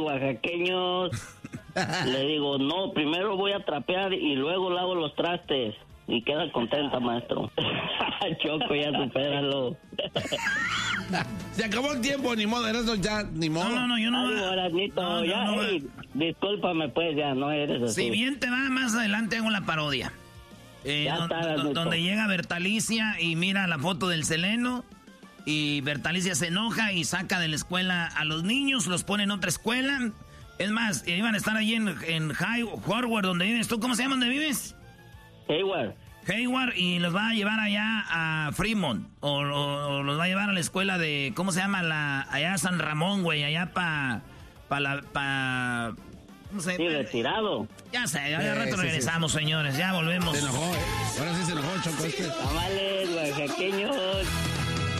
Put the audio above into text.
oaxaqueños. Le digo, no, primero voy a trapear y luego lavo los trastes. Y queda contenta, maestro. Choco, ya supéralo. Se acabó el tiempo, ni modo, Erasmo, ya, ni modo. No, yo no. Ay, Erasmito, ya, discúlpame, pues, ya, no eres así. Si bien te va, más adelante hago la parodia. Donde llega Bertalicia y mira la foto del Seleno. Y Bertalicia se enoja y saca de la escuela a los niños, los pone en otra escuela. Es más, iban a estar allí en Hayward, donde vives tú. ¿Cómo se llama donde vives? Hayward, y los va a llevar allá a Fremont. O los va a llevar a la escuela de, ¿cómo se llama? Allá San Ramón, güey, allá ¿cómo se llama? Sí, retirado. Ya sé, ya rato regresamos, señores, ya volvemos. Se enojó, Ahora sí se enojó, Choco. Tamales, oaxaqueños.